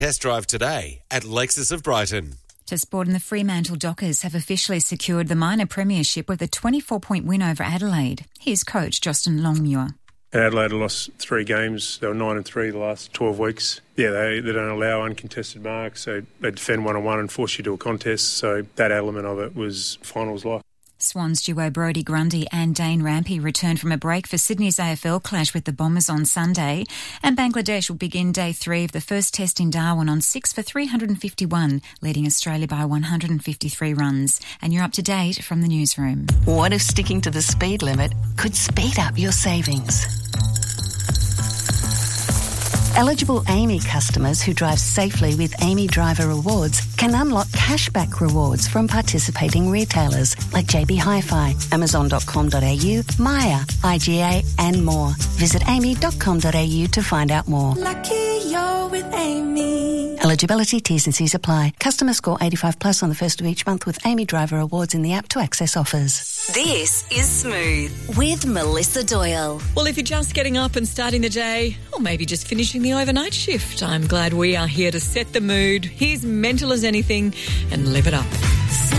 Test drive today at Lexus of Brighton. To sport, and the Fremantle Dockers have officially secured the minor premiership with a 24-point win over Adelaide. Here's coach Justin Longmuir. Adelaide lost 3 games. They were 9-3 the last 12 weeks. Yeah, they don't allow uncontested marks, so they defend one-on-one and force you to a contest. So that element of it was finals like. Swans duo Brodie Grundy and Dane Rampy returned from a break for Sydney's AFL clash with the Bombers on Sunday, and Bangladesh will begin day 3 of the first test in Darwin on 6 for 351, leading Australia by 153 runs. And you're up to date from the newsroom. What if sticking to the speed limit could speed up your savings? Eligible Amy customers who drive safely with Amy Driver Rewards can unlock cashback rewards from participating retailers like JB Hi-Fi, Amazon.com.au, Maya, IGA and more. Visit amy.com.au to find out more. Lucky you're with Amy. Eligibility, T's and C's apply. Customer score 85 plus on the first of each month with Amy Driver Rewards in the app to access offers. This is Smooth with Melissa Doyle. Well, if you're just getting up and starting the day, or maybe just finishing the overnight shift, I'm glad we are here to set the mood. Here's Mental as Anything and live it up.